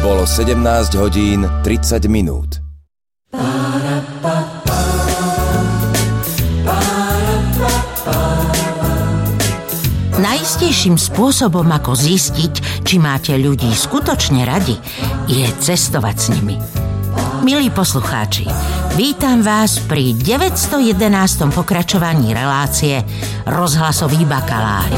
Bolo 17 hodín 30 minút. Najistejším spôsobom, ako zistiť, či máte ľudí skutočne radi, je cestovať s nimi. Milí poslucháči, vítam vás pri 911. pokračovaní relácie Rozhlasoví bakalári.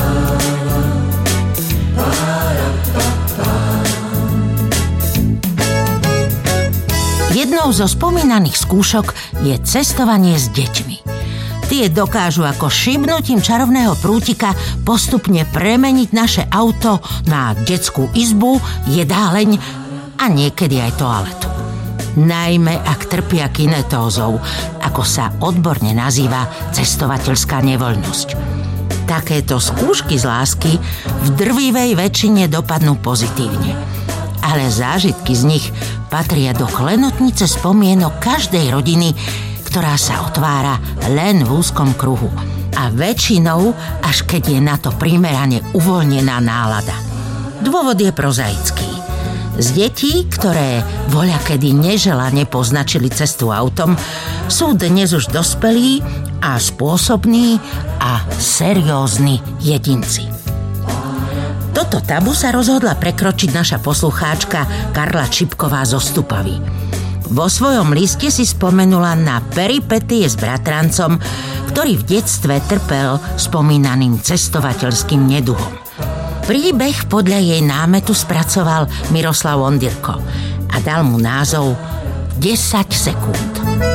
Jednou zo spomínaných skúšok je cestovanie s deťmi. Tie dokážu ako šibnutím čarovného prútika postupne premeniť naše auto na detskú izbu, jedáleň a niekedy aj toaletu. Najmä ak trpia kinetózou, ako sa odborne nazýva cestovateľská nevoľnosť. Takéto skúšky z lásky v drvivej väčšine dopadnú pozitívne. Ale zážitky z nich patria do klenotnice spomienok každej rodiny, ktorá sa otvára len v úzkom kruhu. A väčšinou, až keď je na to primerane uvoľnená nálada. Dôvod je prozaický. Z detí, ktoré voľakedy neželane poznačili cestu autom, sú dnes už dospelí a spôsobní a seriózni jedinci. Toto tabu sa rozhodla prekročiť naša poslucháčka Karla Čipková zo Stupavy. Vo svojom liste si spomenula na peripetie s bratrancom, ktorý v detstve trpel spomínaným cestovateľským neduhom. Príbeh podľa jej námetu spracoval Miroslav Ondyrko a dal mu názov 10 sekúnd.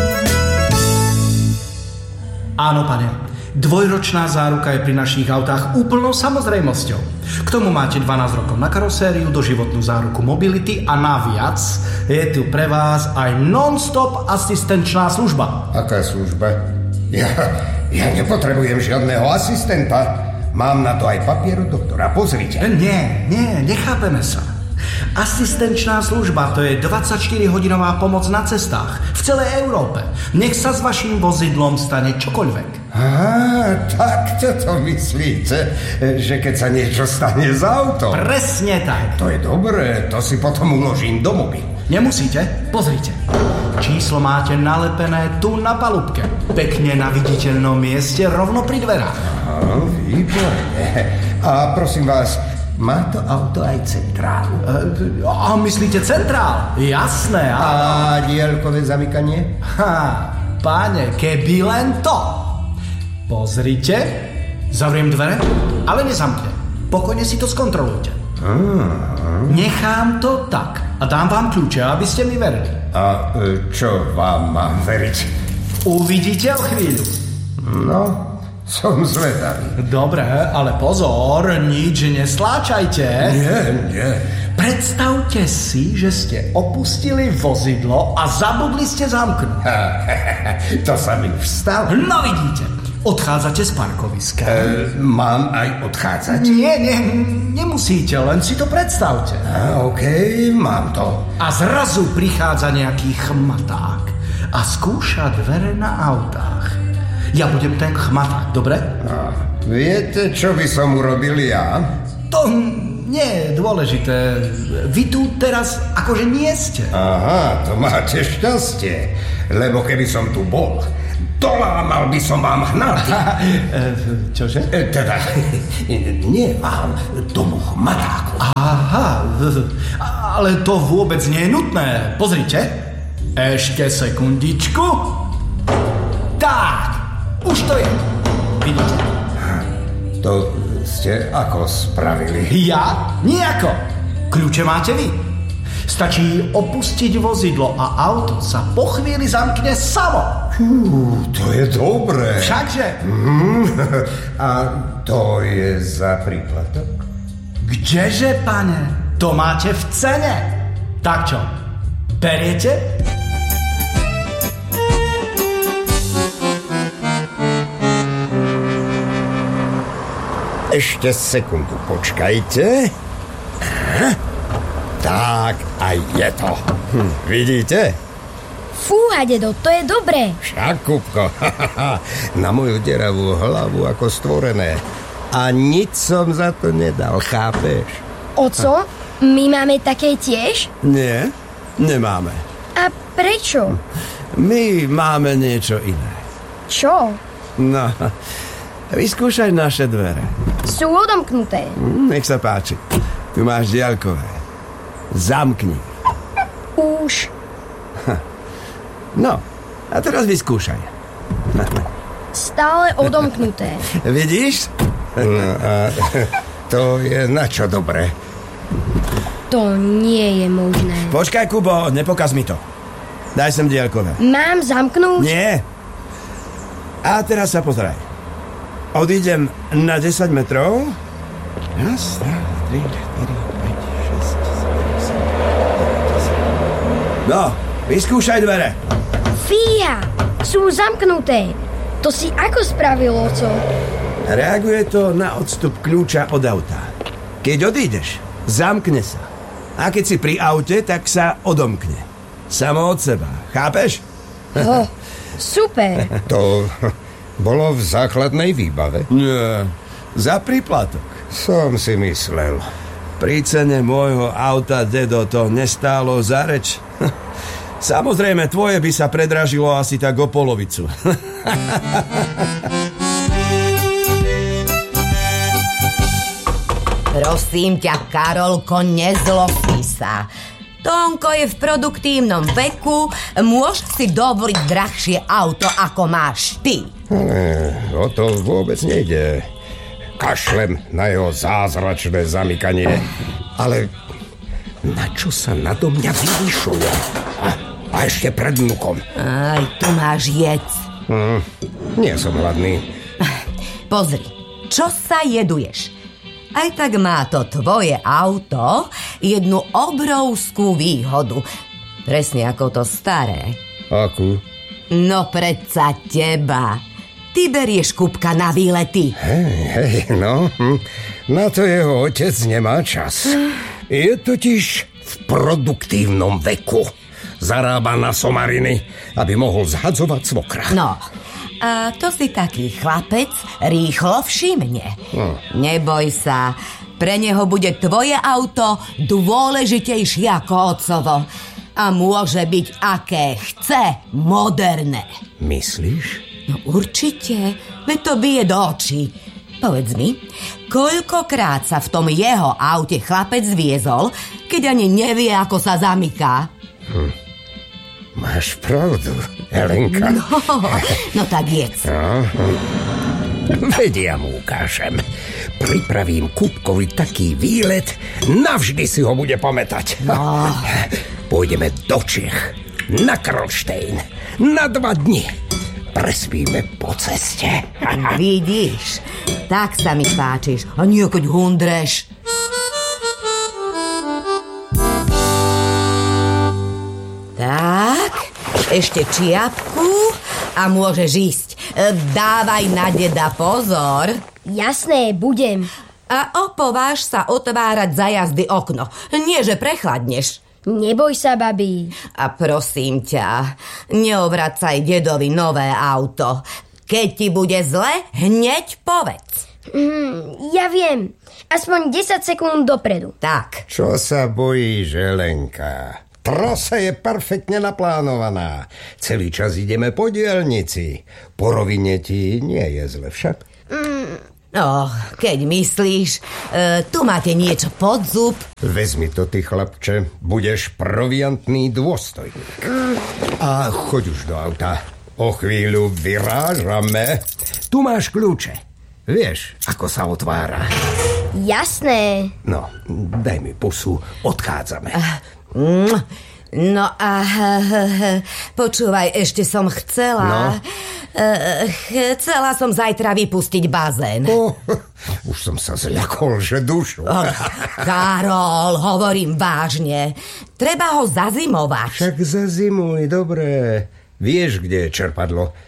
Áno, pane. Dvojročná záruka je pri našich autách úplnou samozrejmosťou. K tomu máte 12 rokov na karosériu, doživotnú záruku mobility a naviac je tu pre vás aj non-stop asistenčná služba. Aká služba? Ja nepotrebujem žiadneho asistenta. Mám na to aj papier od doktora, pozrite. Nie, nechápeme sa. Asistenčná služba, to je 24-hodinová pomoc na cestách v celej Európe. Nech sa s vaším vozidlom stane čokoľvek. Tak to myslíte, že keď sa niečo stane s autom? Presne tak. To je dobré, to si potom uložím do mobilu. Nemusíte, pozrite. Číslo máte nalepené tu na palubke. Pekne na viditeľnom mieste, rovno pri dverách. Výborne. A prosím vás, má to auto aj centrálu? A myslíte centrál? Jasné. A diaľkové zamykanie? Páne, keby len to. Pozrite, zavriem dvere, ale nezamknem. Pokojne si to skontrolujte. Nechám to tak a dám vám kľúče, aby ste mi verili. A čo vám mám veriť? Uvidíte o chvíľu. No, som zvedavý. Dobre, ale pozor, nič nesláčajte. Nie. Predstavte si, že ste opustili vozidlo a zabudli ste zamknúť. To sa mi už stalo. No vidíte, odchádzate z parkoviska. Mám aj odchádzať? Nie, nemusíte, len si to predstavte. Okej, mám to. A zrazu prichádza nejaký chmaták a skúša dvere na autách. Ja budem ten chmaták, dobre? Viete, čo by som urobil ja? To nie je dôležité. Vy tu teraz akože nie ste. Aha, to máte šťastie. Lebo keby som tu bol, dolámal by som vám hnaty. Čože? Teda, nie vám, tomu chmatáku. Aha, ale to vôbec nie je nutné. Pozrite. Ešte sekundičku. Tak, už to je. Vidíte? To ste ako spravili? Ja? Nijako. Kľúče máte vy. Stačí opustiť vozidlo a auto sa po chvíli zamkne samo. To je dobré. Všakže. A to je za príplatok? Kdeže, pane? To máte v cene. Tak čo, beriete? Ešte sekundu počkajte. Tak, aj je to. Vidíte? Fúha, dedo, to je dobré. Však, Kupko, na moju deravú hlavu ako stvorené. A nič som za to nedal, chápeš? Oco, My máme také tiež? Nie, nemáme. A prečo? My máme niečo iné. Čo? No, vyskúšaj naše dvere. Sú odomknuté. Nech sa páči. Tu máš diaľkové. Zamkni. Už. No, a teraz vyskúšaj. Stále odomknuté. Vidíš? No a to je na čo dobré? To nie je možné. Počkaj, Kubo, nepokaz mi to. Daj sem diaľkové. Mám zamknúť? Nie. A teraz sa pozeraj. Odídem na 10 metrov. Raz, 2, 3, 4, 5, 6, 7, 8. No, vyskúšaj dvere. Fíja, sú zamknuté. To si ako spravil, oco? Reaguje to na odstup kľúča od auta. Keď odídeš, zamkne sa. A keď si pri aute, tak sa odomkne. Samo od seba. Chápeš? Super. To bolo v základnej výbave. Nie, za príplatok. Som si myslel. Pri cene môjho auta, dedo, to nestálo za reč. Samozrejme, tvoje by sa predražilo asi tak o polovicu. Prosím ťa, Karolko, nezlostí sa. Tonko je v produktívnom veku, môže si dovoliť drahšie auto, ako máš ty. O to vôbec nejde. Kašlem na jeho zázračné zamykanie. Ale na čo sa nado mňa vyvyšuje? A ešte pred vnukom. Aj, tu máš jedz. Nie som hladný. Pozri, čo sa jeduješ? Aj tak má to tvoje auto jednu obrovskú výhodu. Presne ako to staré. Akú? No predsa teba. Ty berieš Kupka na výlety. Hej, no. Na to jeho otec nemá čas. Je totiž v produktívnom veku. Zarába na somariny, aby mohol zhadzovať svokra. No, a to si taký chlapec rýchlo všimne. Neboj sa, pre neho bude tvoje auto dôležitejšie ako otcovo. A môže byť aké chce, moderné. Myslíš? No určite, veď to bije do očí. Povedz mi, koľkokrát sa v tom jeho aute chlapec viezol, keď ani nevie, ako sa zamyká? Máš pravdu, Helenka. No tak jedz. Veď ja mu ukážem. Pripravím Kupkovi taký výlet, navždy si ho bude pamätať. No. Pôjdeme do Čech, na Karlštejn, na 2 dni. Prespíme po ceste. Vidíš, tak sa mi páčiš. A nie keď hundreš. Tak, ešte čiapku a môžeš ísť. Dávaj na deda pozor. Jasné, budem. A opováž sa otvárať za jazdy okno. Nie, že prechladneš. Neboj sa, babi. A prosím ťa, neovracaj dedovi nové auto. Keď ti bude zle, hneď povedz. Ja viem. Aspoň 10 sekúnd dopredu. Tak. Čo sa bojíš, Helenka? Trasa je perfektne naplánovaná. Celý čas ideme po diaľnici. Po rovine ti nie je zle však? No, keď myslíš, tu máte niečo pod zub. Vezmi to, ty chlapče. Budeš proviantný dôstojník. A choď už do auta. O chvíľu vyrážame. Tu máš kľúče. Vieš, ako sa otvára. Jasné. No, daj mi pusu. Odchádzame. No a počúvaj, ešte som chcela... Chcela som zajtra vypustiť bazén. Už som sa zľakol, že dušu. Karol, hovorím vážne. Treba ho zazimovať. Však zazimuj, dobre. Vieš, kde je čerpadlo?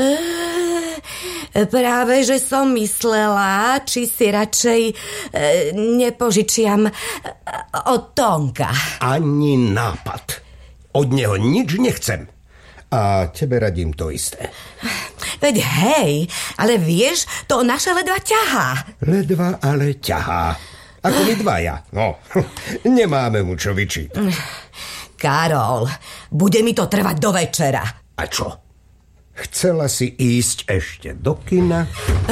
Práve, že som myslela, či si radšej nepožičiam od Tonka. Ani nápad. Od neho nič nechcem. A tebe radím to isté. Veď hej, ale vieš, to naša ledva ťahá. Ledva ale ťahá. Ako my dvaja. No, nemáme mu čo vyčítať. Karol, bude mi to trvať do večera. A čo? Chcela si ísť ešte do kina?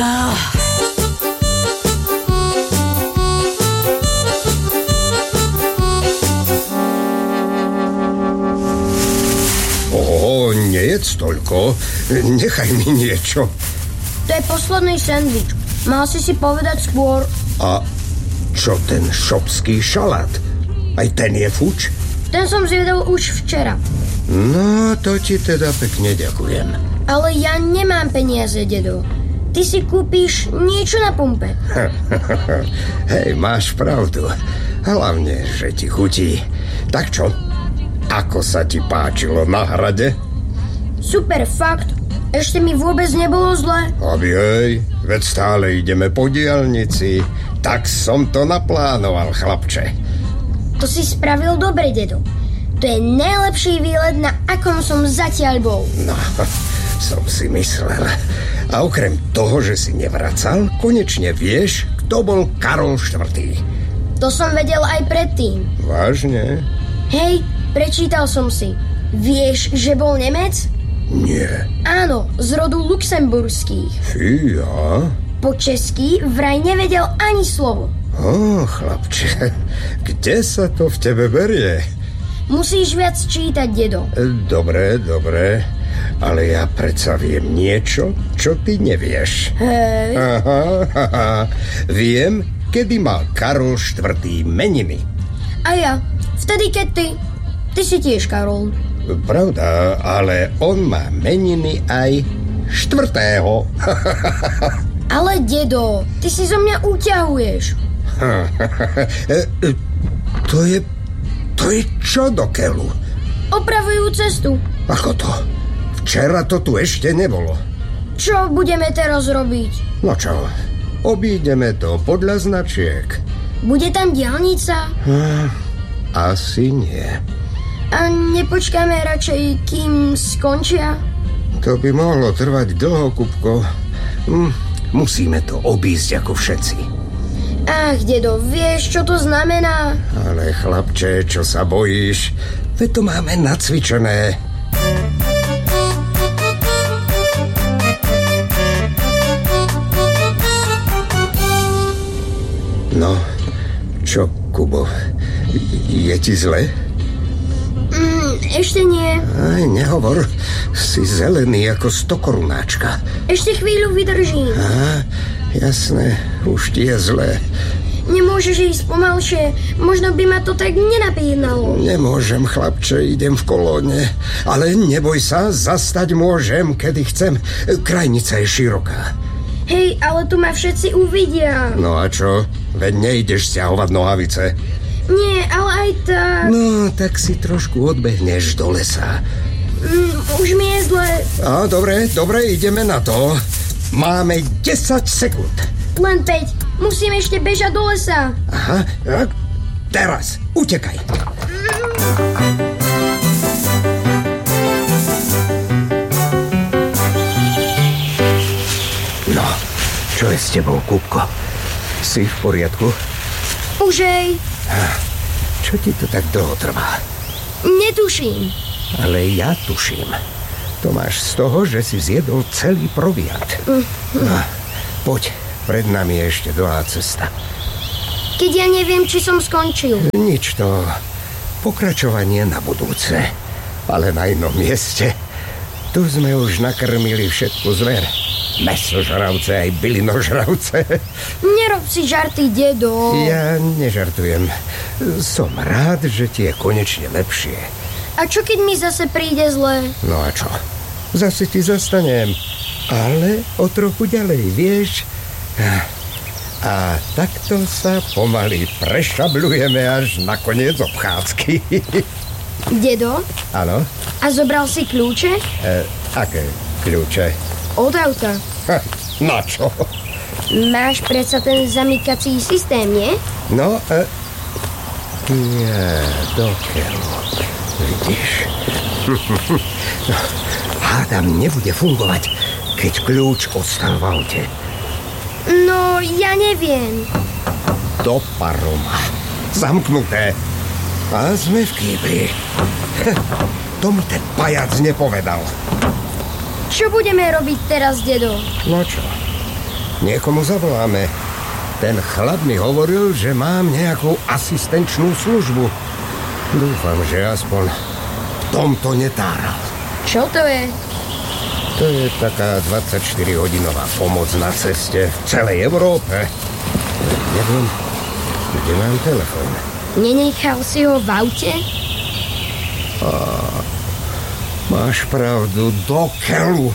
Nejedz toľko. Nechaj mi niečo. To je posledný sendvič. Mal si povedať skôr. A čo ten šopský šalát? Aj ten je fuč? Ten som zjedol už včera. No, to ti teda pekne ďakujem. Ale ja nemám peniaze, dedo. Ty si kúpíš niečo na pumpe. Hej, máš pravdu. Hlavne, že ti chutí. Tak čo? Ako sa ti páčilo na hrade? Super, fakt. Ešte mi vôbec nebolo zle. Hej, veď stále ideme po diaľnici. Tak som to naplánoval, chlapče. To si spravil dobre, dedo. To je najlepší výlet, na akom som zatiaľ bol. No, som si myslel. A okrem toho, že si nevracal, konečne vieš, kto bol Karol IV. To som vedel aj predtým. Vážne? Hej, prečítal som si. Vieš, že bol Nemec? Nie. Áno, z rodu luxemburských. Fíja. Po česky vraj nevedel ani slovo. Chlapče, kde sa to v tebe berie? Musíš viac čítať, dedo. Dobre, ale ja predsa viem niečo, čo ty nevieš. Hej. Aha. Viem, kedy mal Karol IV. Meniny. A ja, vtedy keď ty. Ty si tiež Karol. Pravda, ale on má meniny aj 4. Ale dedo, ty si zo mňa uťahuješ. To je čo do keľu? Opravujú cestu. Ako to? Včera to tu ešte nebolo. Čo budeme teraz robiť? No čo, obídeme to podľa značiek. Bude tam diaľnica? Asi nie. A nepočkáme radšej, kým skončia? To by mohlo trvať dlho, Kupko. Musíme to obísť ako všetci. Ach, dedo, vieš, čo to znamená? Ale chlapče, čo sa bojíš? Veď to máme nacvičené. No, čo, Kubo? Je ti zle? Ešte nie. Aj, nehovor. Si zelený ako 100-korunáčka. Ešte chvíľu vydržím. Jasné, už ti je zle. Nemôžeš ísť pomalšie. Možno by ma to tak nenapínalo. Nemôžem, chlapče, idem v kolóne. Ale neboj sa, zastať môžem, kedy chcem. Krajnica je široká. Hej, ale tu ma všetci uvidia. No a čo? Veď nejdeš stiahovať nohavice. Nie, ale aj tak. No, tak si trošku odbehneš do lesa. Už mi je zle. Dobre, ideme na to. Máme 10 sekúnd. Len 5. Musím ešte bežať do lesa. Aha, teraz, utekaj. No, čo je s tebou, Kúbko? Si v poriadku? Užej. Čo ti to tak dlho trvá? Netuším. Ale ja tuším. To máš z toho, že si zjedol celý proviant. No, poď, pred nami je ešte dlhá cesta. Keď ja neviem, či som skončil. Nič to. Pokračovanie na budúce. Ale na inom mieste. Tu sme už nakrmili všetku zver. Mäsožravce aj bylinožravce. Nerob si žarty, dedo. Ja nežartujem. Som rád, že ti je konečne lepšie. A čo keď mi zase príde zle? No a čo? Zase ti zastanem. Ale o trochu ďalej, vieš? A takto sa pomaly prešablujeme až na koniec obchádzky. Dedo? Áno? A zobral si kľúče? Aké kľúče? Od auta. Na čo? Máš predsa ten zamykací systém, nie? No, do keľu. Vidíš? No, hádam, nebude fungovať, keď kľúč ostal v aute. No, ja neviem. Do paroma. Zamknuté. A sme v kýbli. To mi ten pajac nepovedal. Čo budeme robiť teraz, dedo? No čo? Niekomu zavoláme. Ten chlap mi hovoril, že mám nejakú asistenčnú službu. Dúfam, že aspoň v tomto netáral. Čo to je? To je taká 24-hodinová pomoc na ceste v celej Európe. Neviem, kde mám telefón. Nenechal si ho v aute? Máš pravdu, do keľu.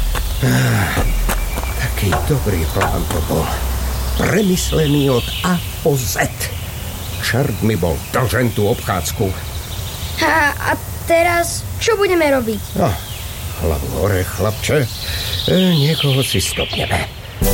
Taký dobrý plán to bol. Premyslený od A po Z. Čert mi bol dlžen tú obchádzku. A teraz čo budeme robiť? Hlavu hore, chlapče. Niekoho si stopneme.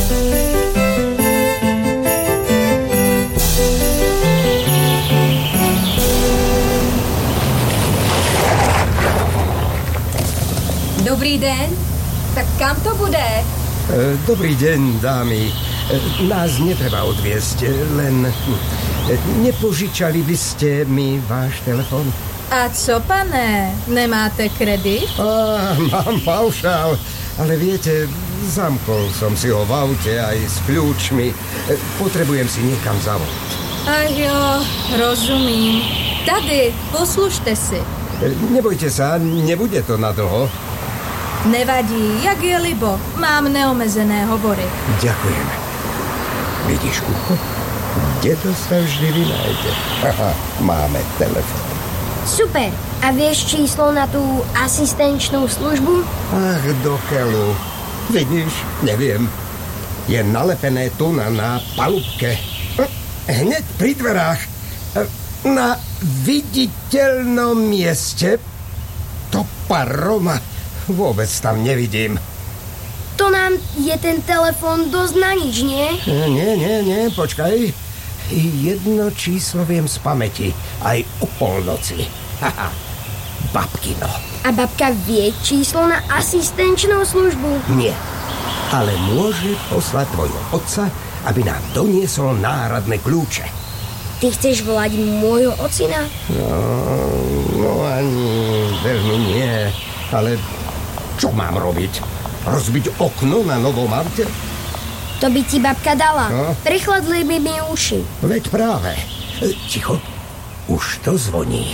Dobrý den. Tak kam to bude? Dobrý deň, dámy. Nás netreba odviesť, len nepožičali by ste mi váš telefon? A co, pane? Nemáte kredit? Mám paušál, ale viete, zamkol som si ho v aute aj s kľúčmi. Potrebujem si niekam zavolať. Ach jo, rozumím. Tady, poslušte si. Nebojte sa, nebude to nadlho. Nevadí, jak je libo. Mám neomezené hovory. Ďakujem. Vidíš, Kuko? Dedo sa vždy vynájde. Máme telefon. Super. A vieš číslo na tú asistenčnú službu? Ach, do keľu. Vidíš? Neviem. Je nalepené tu na palubke. Hneď pri dverách. Na viditeľnom mieste. To paroma. Vôbec tam nevidím. To nám je ten telefon dosť na nič, nie? Nie, počkaj. Jedno číslo viem z pamäti. Aj o polnoci. Babkino. A babka vie číslo na asistenčnú službu? Nie. Ale môže poslať tvojho otca, aby nám doniesol náhradné kľúče. Ty chceš volať môjho ocina? No ani veľmi nie. Ale čo mám robiť? Rozbiť okno na novom aute? To by ti babka dala. No. Prechladli by mi uši. Veď práve. Ticho. Už to zvoní.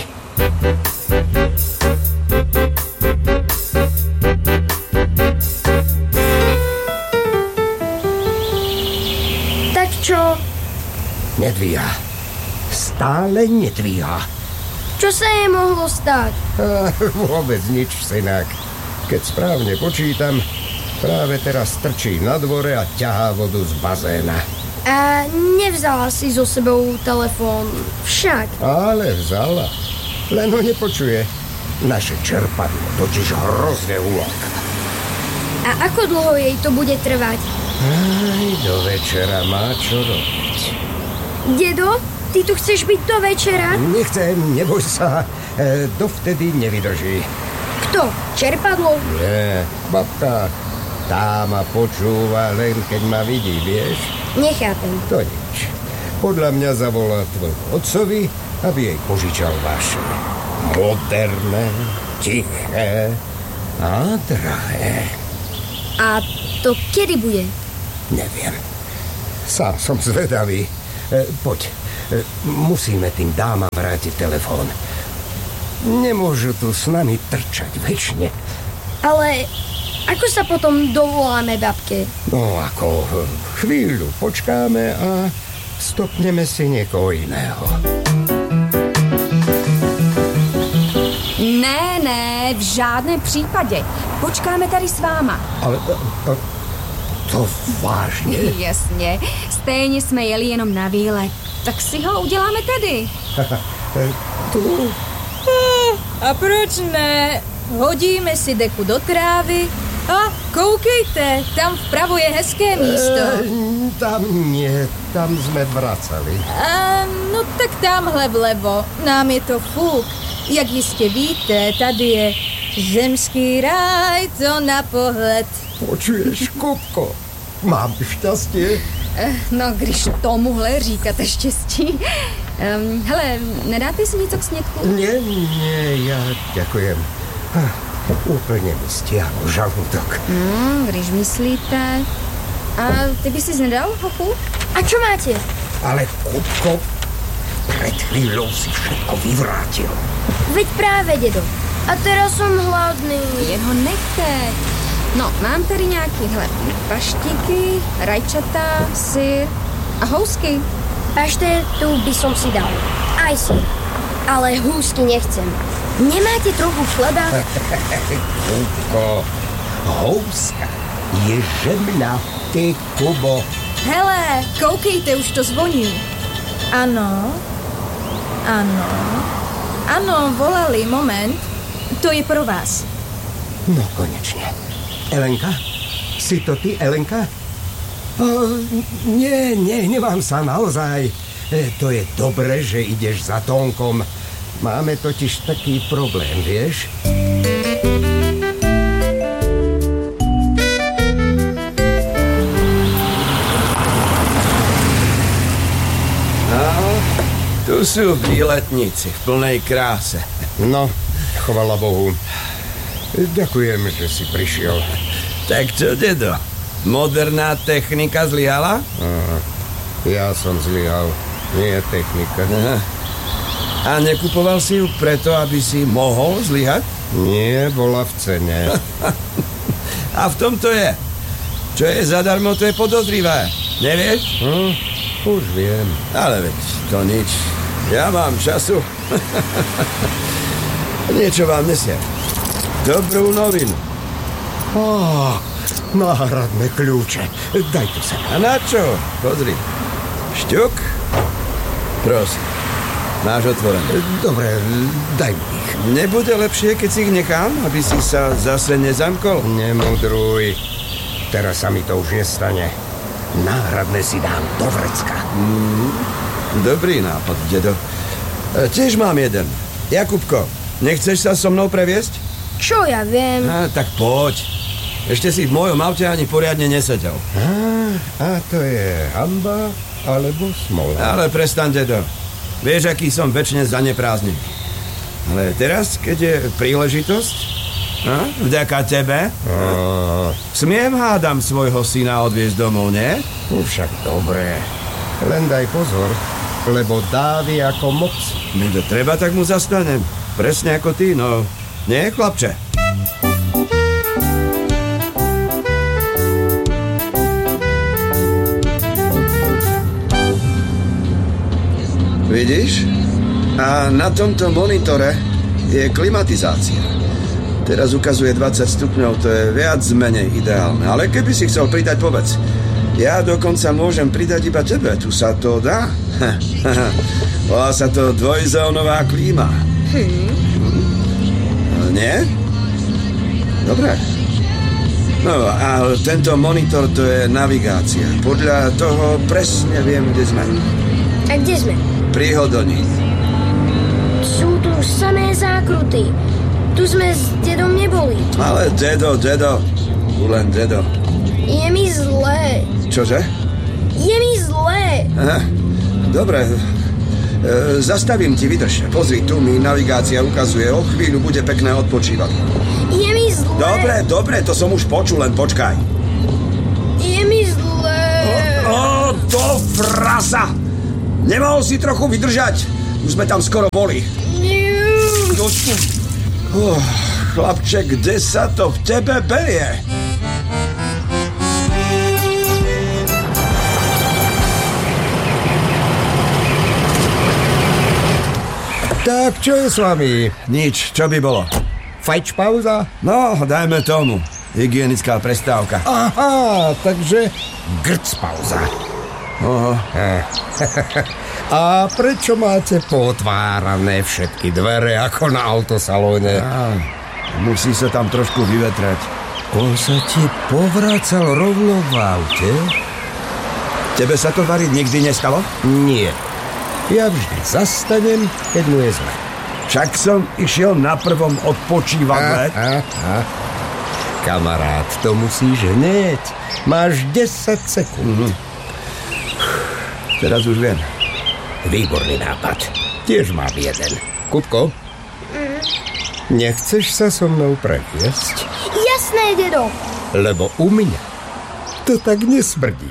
Tak čo? Nedvíha. Stále nedvíha. Čo sa jej mohlo stať? Vôbec nič, synák. Keď správne počítam, práve teraz trčí na dvore a ťahá vodu z bazéna. A nevzala si so sebou telefón, však. Ale vzala. Len ho nepočuje. Naše čerpadlo totiž hrozne uláka. A ako dlho jej to bude trvať? Aj do večera má čo robiť. Dedo, ty tu chceš byť do večera? Nechcem, neboj sa. Dovtedy nevydrží. Kto? Čerpadlo? Nie, babka. Tá ma počúva len keď ma vidí, vieš? Nechápem. To nič. Podľa mňa zavolá tvojmu otcovi, aby jej požičal vaše. Moderné, tiché a drahé. A to kedy bude? Neviem. Sám som zvedavý. Poď. Musíme tým dámam vrátiť telefón. Nemôžu tu s nami trčať večne. Ale ako sa potom dovoláme babke? No ako, chvíľu počkáme a stopneme si niekoho iného. Ne, v žádném případě. Počkáme tady s váma. Ale to vážně? Jasně, stejně jsme jeli jenom na výlet. Tak si ho uděláme tady. Tu? A proč ne? Hodíme si deku do trávy a koukejte, tam vpravo je hezké místo. Tam nie, tam jsme vracali. No tak tamhle vlevo, nám je to fuk. Jak jistě víte, tady je zemský ráj, to na pohled. Počuješ, Kupko? Mám šťastie. No, když tomuhle říkáte štěstí. Hele, nedáte si něco k snědku? Nie, ja ďakujem. Úplne mi stiahol žalúdok. Když myslíte. A ty by si nedal, hochu? A čo máte? Ale Kupko, pred chvíľou si všetko vyvrátil. Veď práve, dedo. A teraz som hladný. Jen ho nechte. No, mám tady nějaký, hele, paštiky, rajčata, syr a housky. Paštetu by som si dal. Aj syr. Ale húsky nechcem. Nemáte trochu chleba? Kupko, houska je žemľa, ty Kubo. Hele, koukejte, už to zvoní. Ano, volali, moment. To je pro vás. No konečne. Elenka? Si to ty, Elenka? Nie, nehnevám sa naozaj. To je dobre, že ideš za Tónkom. Máme totiž taký problém, vieš? Tu sú výletníci v plnej kráse. No, chvala Bohu. Ďakujem, že si prišiel. Tak čo, dedo? Moderná technika zlyhala? Ja som zlyhal, nie technika. Aha. A nekupoval si ju preto, aby si mohol zlyhať? Nie, bola v cene. A v tom to je. Čo je zadarmo, to je podozrivé. Nevieš? Už viem. Ale veď, to nič. Ja mám času. Niečo vám nesiem. Dobrú novinu. Náhradné kľúče. Daj to sem. A na čo? Pozri. Šťuk. Prosím. Máš otvorené. Dobre, daj mi ich. Nebude lepšie, keď si ich nechám, aby si sa zase nezamkol? Nemudruj. Teraz sa mi to už nestane. Náhradné si dám do vrecka. Dobrý nápad, dedo. Tiež mám jeden. Jakubko, nechceš sa so mnou previesť? Čo ja viem? Tak poď. Ešte si v mojom aute ani poriadne nesedel. A to je hanba alebo smola. Ale prestaň, dedo. Vieš, aký som večne zaneprázdnený. Ale teraz, keď je príležitosť, vďaka tebe, smiem hádam svojho syna odviesť domov, nie? Však dobre. Len daj pozor, lebo dávi ako moc. To treba, tak mu zastanem. Presne ako ty, no. Nie, chlapče? Vidíš? A na tomto monitore je klimatizácia. Teraz ukazuje 20 stupňov, to je viac menej ideálne. Ale keby si chcel pridať, povedz. Ja dokonca môžem pridať iba tebe, tu sa to dá. Volá sa to dvojzónová klíma. Nie? Dobre. No a tento monitor to je navigácia. Podľa toho presne viem, kde sme. A kde sme? Pri Hodoni. Sú tu samé zákruty. Tu sme s dedom neboli. Ale dedo. Len dedo. Je mi zlé. Čože? Je mi zlé. Aha, dobre. Zastavím ti, vydrž. Pozri, tu mi navigácia ukazuje. O chvíľu bude pekné odpočívať. Je mi zlé. Dobre, to som už počul, len počkaj. Je mi zlé. Do frasa! Nemohol si trochu vydržať? Už sme tam skoro boli. Chlapče, kde sa to v tebe berie? Tak, čo je s vami? Nič, čo by bolo? Fajč pauza? No, dajme tomu. Hygienická prestávka. Aha, takže grc pauza. A prečo máte potvárané všetky dvere ako na autosalóne? Musí sa tam trošku vyvetrať. On sa ti povracal rovno v aute? Tebe sa to variť nikdy nestalo? Nie. Ja vždy zastanem, keď mu je zle. Však som išiel na prvom odpočívadle. Kamarát, to musíš hneď. Máš 10 sekúnd. Teraz už viem. Výborný nápad. Tiež mám jeden. Kupko? Nechceš sa so mnou previesť? Jasné, dedo. Lebo u mňa to tak nesmrdí.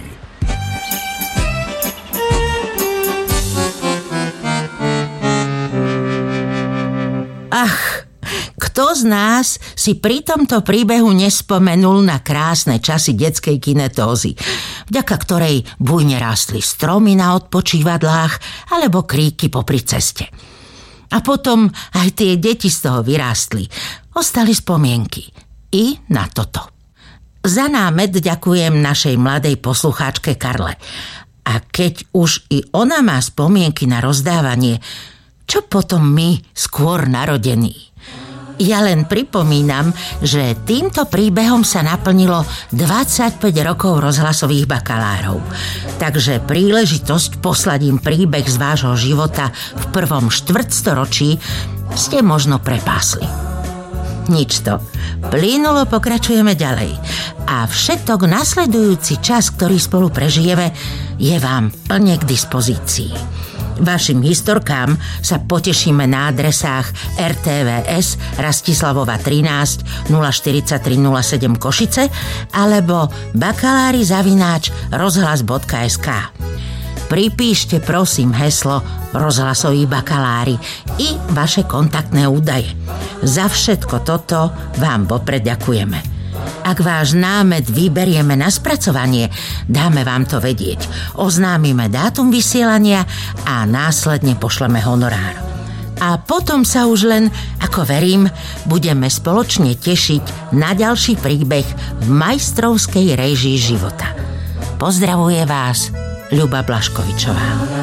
Ach, kto z nás si pri tomto príbehu nespomenul na krásne časy detskej kinetózy, vďaka ktorej bujne rástli stromy na odpočívadlách alebo kríky popri ceste. A potom aj tie deti z toho vyrástli. Ostali spomienky. I na toto. Za námet ďakujem našej mladej poslucháčke Karle. A keď už i ona má spomienky na rozdávanie, čo potom my, skôr narodení? Ja len pripomínam, že týmto príbehom sa naplnilo 25 rokov rozhlasových bakalárov. Takže príležitosť poslať im príbeh z vášho života v prvom štvrtstoročí ste možno prepásli. Nič to. Plynulo pokračujeme ďalej. A všetok nasledujúci čas, ktorý spolu prežijeme, je vám plne k dispozícii. Vašim historkám sa potešíme na adresách RTVS Rastislavova 13 043 07 Košice alebo bakalári@rozhlas.sk. Pripíšte prosím heslo Rozhlasoví bakalári i vaše kontaktné údaje. Za všetko toto vám vopred ďakujeme. Ak váš námet vyberieme na spracovanie, dáme vám to vedieť. Oznámime dátum vysielania a následne pošleme honorár. A potom sa už len, ako verím, budeme spoločne tešiť na ďalší príbeh v majstrovskej réžii života. Pozdravuje vás Ľuba Blaškovičová.